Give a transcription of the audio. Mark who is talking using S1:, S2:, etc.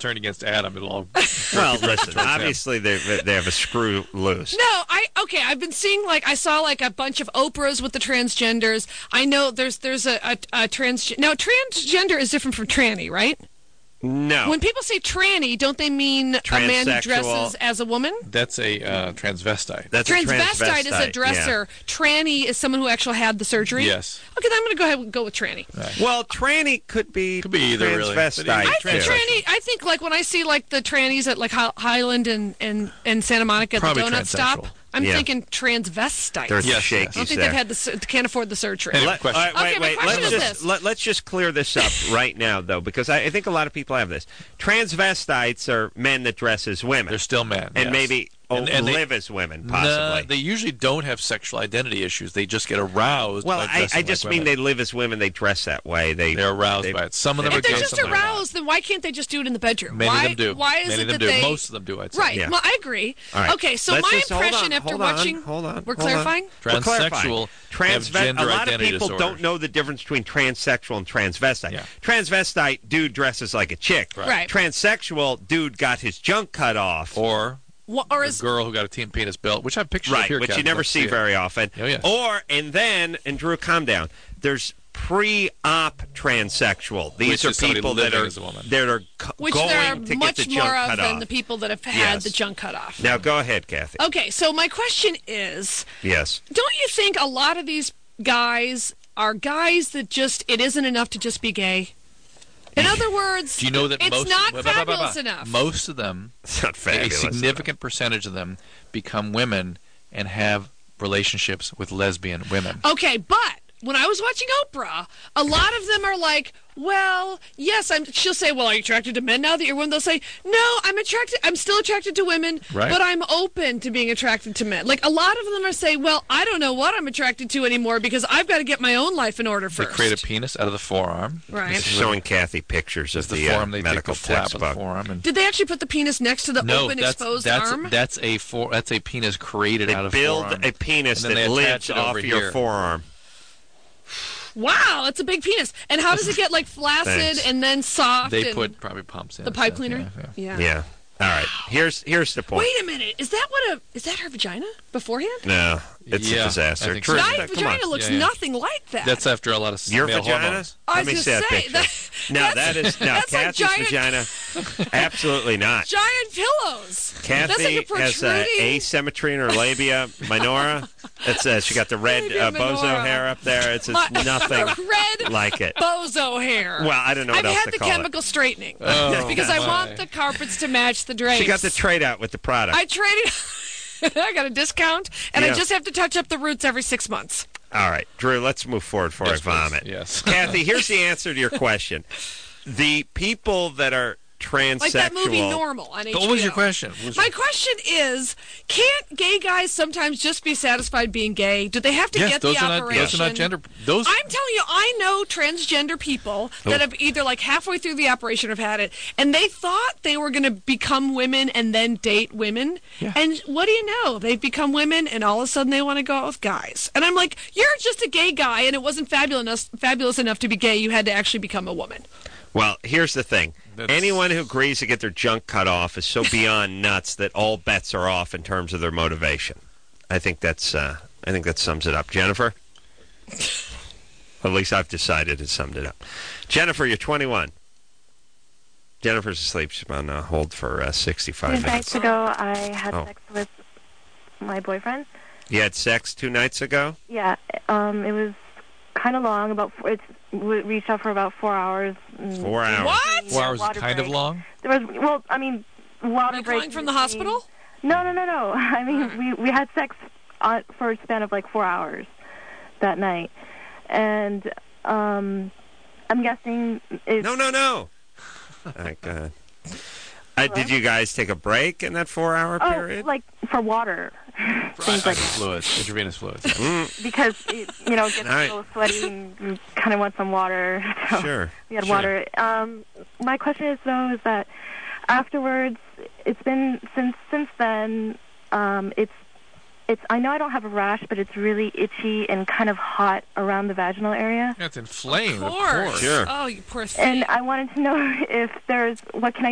S1: turned against Adam, it'll all...
S2: Well, listen, obviously they have a screw loose.
S3: No, I've been seeing, I saw, a bunch of Oprahs with the transgenders. I know there's a trans... Now, transgender is different from tranny, right?
S2: No.
S3: When people say tranny, don't they mean a man who dresses as a woman?
S1: That's a transvestite.
S2: That's
S3: transvestite is a dresser. Yeah. Tranny is someone who actually had the surgery?
S1: Yes.
S3: Okay, then I'm going to go ahead and go with tranny.
S2: Right. Well, tranny could be
S1: either,
S2: transvestite.
S1: Really.
S3: I think when I see, the trannies at, Highland and Santa Monica at the donut stop... I'm thinking transvestite.
S2: There's shakies
S3: I don't think they've can't afford the surgery.
S2: Wait. Let's just clear this up right now, though, because I think a lot of people have this. Transvestites are men that dress as women.
S1: They're still men.
S2: And maybe live as women, possibly.
S1: No, they usually don't have sexual identity issues. They just get aroused by dressing
S2: I just mean they live as women. They dress that way. They're
S1: aroused by it. Some of them are gay.
S3: If they're just aroused, then why can't they just do it in the bedroom?
S1: Many of them do.
S3: Why is it that they...
S1: Most of them do, I'd say.
S3: Right. Yeah. Well, I agree. Right. Okay, so my impression after watching... We're clarifying?
S1: Transsexual have gender
S2: a lot of people
S1: disorders.
S2: don't know the difference between transsexual and transvestite. Yeah. Transvestite, dude dresses like a chick.
S3: Right.
S2: Transsexual, dude got his junk cut off.
S1: Or a girl who got a teen penis built, which I've pictured here.
S2: Which you never see very often.
S1: Oh, yes.
S2: And Drew, calm down. There's pre-op transsexual. These are people that are going to get the junk cut off.
S3: Than the people that have had the junk cut off.
S2: Now go ahead, Kathy.
S3: Okay, so my question is,
S2: yes,
S3: don't you think a lot of these guys are guys that just it isn't enough to just be gay? In other words,
S1: do you know that
S3: it's not fabulous enough.
S1: Most of them,
S2: it's not fabulous
S1: a significant percentage of them, become women and have relationships with lesbian women.
S3: Okay, but when I was watching Oprah, a lot of them are like, well, yes, she'll say, well, are you attracted to men now that you're women? They'll say, no, I'm still attracted to women, but I'm open to being attracted to men. A lot of them are saying, well, I don't know what I'm attracted to anymore because I've got to get my own life in order first.
S1: They create a penis out of the forearm.
S2: Right. Showing Kathy pictures of the
S1: forearm. They
S2: medical
S1: take the flap
S2: textbook.
S1: Of the forearm.
S3: Did they actually put the penis next to the open, exposed arm?
S1: That's a penis created out of forearm.
S2: They build a penis that lives off your forearm.
S3: Wow, that's a big penis. And how does it get flaccid and then soft?
S1: They put probably pumps in
S3: the pipe cleaner.
S2: Yeah. All right. Here's the point.
S3: Wait a minute. Is that her vagina beforehand?
S2: No, it's a disaster.
S3: So. My vagina looks nothing like that.
S1: That's after a lot of
S2: your
S1: male
S2: vagina.
S1: Hormones.
S2: Let me see that picture. That's Kathy's vagina. Absolutely not.
S3: Giant pillows.
S2: Kathy has asymmetry in her labia minora. She got the red bozo hair up there. It's nothing
S3: red
S2: like it.
S3: Bozo hair.
S2: Well, I don't know what else to call it.
S3: I've had the chemical straightening because I want the carpets to match the drapes.
S2: She got the trade out with the product.
S3: I traded. I got a discount, and I just have to touch up the roots every 6 months.
S2: All right, Drew, let's move forward before I vomit.
S1: Yes.
S2: Kathy, here's the answer to your question. The people that are transsexual.
S3: Like that movie Normal on HBO.
S1: What was your question?
S3: My question is, can't gay guys sometimes just be satisfied being gay? Do they have to get the operation?
S1: Those are not gender. I'm
S3: telling you, I know transgender people that have either halfway through the operation have had it, and they thought they were going to become women and then date women. Yeah. And what do you know? They've become women, and all of a sudden they want to go out with guys. And I'm like, you're just a gay guy, and it wasn't fabulous enough to be gay. You had to actually become a woman.
S2: Well, here's the thing. Anyone who agrees to get their junk cut off is so beyond nuts that all bets are off in terms of their motivation. I think that sums it up. Jennifer? At least I've decided it summed it up. Jennifer, you're 21. Jennifer's asleep. She's on hold for 65 minutes.
S4: 2 nights ago, I had sex with my boyfriend.
S2: You had sex 2 nights ago?
S4: Yeah. It was kind of long. We reached out for about 4 hours.
S2: 4 hours.
S3: What?
S1: 4 hours is kind of long?
S4: There was, water break.
S3: Calling from the hospital?
S4: No. I mean, we had sex for a span of 4 hours that night. And I'm guessing it's...
S2: No. My God. Did you guys take a break in that 4-hour period?
S4: For water. Things like
S1: fluids, intravenous fluids.
S4: Because it gets a little sweaty and you kind of want some water. So
S2: sure.
S4: We had water. My question is though, is that afterwards, it's been since then. It's. I know I don't have a rash, but it's really itchy and kind of hot around the vaginal area.
S1: It's inflamed.
S3: Of course.
S2: Sure.
S3: Oh, you poor thing.
S4: And I wanted to know if what can I